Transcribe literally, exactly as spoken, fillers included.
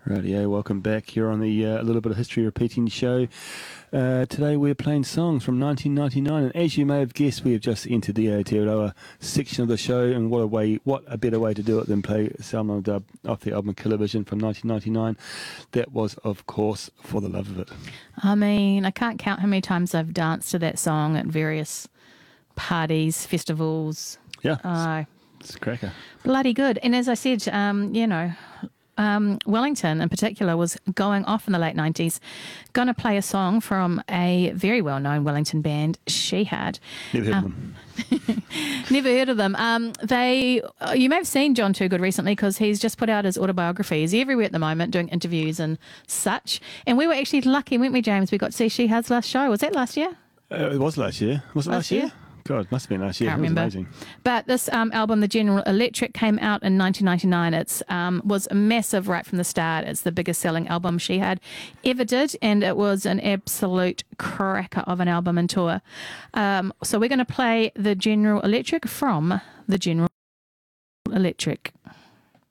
Radio, welcome back here on the uh, A Little Bit of History Repeating show. Uh, today we're playing songs from nineteen ninety-nine, and as you may have guessed, we have just entered the Aotearoa section of the show, and what a way, what a better way to do it than play Salmo Dub off the album Killer Vision from nineteen ninety-nine. That was, of course, For the Love of It. I mean, I can't count how many times I've danced to that song at various parties, festivals. Yeah, Uh, it's, it's a cracker. bloody good. And as I said, um, you know, um, Wellington in particular was going off in the late nineties, going to play a song from a very well-known Wellington band, She Had. Never heard Uh, of them. Never heard of them. Um, they, uh, you may have seen John Toogood recently because he's just put out his autobiography. He's everywhere at the moment doing interviews and such. And we were actually lucky, weren't we, James? We got to see She Had's last show. Was that last year? Uh, it was last year. Was it last, Last year? year? God, must have been last year. Can't It was remember. amazing. But this um, album, The General Electric, came out in nineteen ninety-nine. It's um, was massive right from the start. It's the biggest selling album She Had ever did, and it was an absolute cracker of an album and tour. Um, so we're going to play The General Electric from The General Electric.